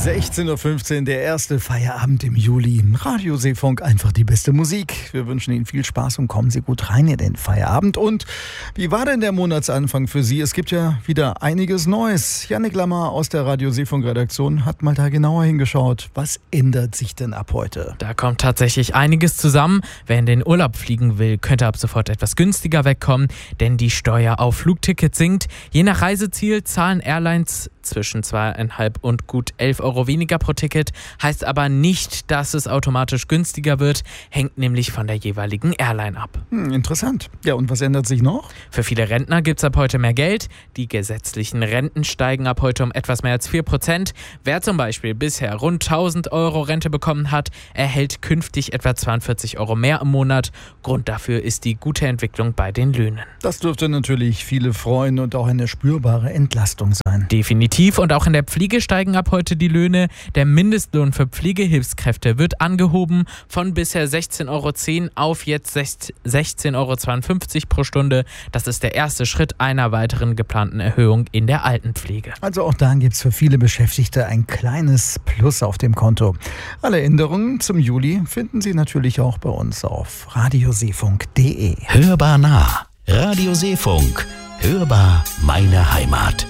16.15 Uhr, der erste Feierabend im Juli. Radio Seefunk, einfach die beste Musik. Wir wünschen Ihnen viel Spaß und kommen Sie gut rein in den Feierabend. Und wie war denn der Monatsanfang für Sie? Es gibt ja wieder einiges Neues. Jannik Lammer aus der Radio Seefunk Redaktion hat mal da genauer hingeschaut. Was ändert sich denn ab heute? Da kommt tatsächlich einiges zusammen. Wer in den Urlaub fliegen will, könnte ab sofort etwas günstiger wegkommen, denn die Steuer auf Flugtickets sinkt. Je nach Reiseziel zahlen Airlines zwischen 2,5 und gut 11 Euro weniger pro Ticket, heißt aber nicht, dass es automatisch günstiger wird, hängt nämlich von der jeweiligen Airline ab. Interessant. Ja, und was ändert sich noch? Für viele Rentner gibt es ab heute mehr Geld. Die gesetzlichen Renten steigen ab heute um etwas mehr als 4%. Wer zum Beispiel bisher rund 1.000 Euro Rente bekommen hat, erhält künftig etwa 42 Euro mehr im Monat. Grund dafür ist die gute Entwicklung bei den Löhnen. Das dürfte natürlich viele freuen und auch eine spürbare Entlastung sein. Definitiv. Und auch in der Pflege steigen ab heute die Löhne. Der Mindestlohn für Pflegehilfskräfte wird angehoben von bisher 16,10 Euro auf jetzt 16,52 Euro pro Stunde. Das ist der erste Schritt einer weiteren geplanten Erhöhung in der Altenpflege. Also auch da gibt es für viele Beschäftigte ein kleines Plus auf dem Konto. Alle Änderungen zum Juli finden Sie natürlich auch bei uns auf radioseefunk.de. Hörbar nah. Radio Seefunk. Hörbar meine Heimat.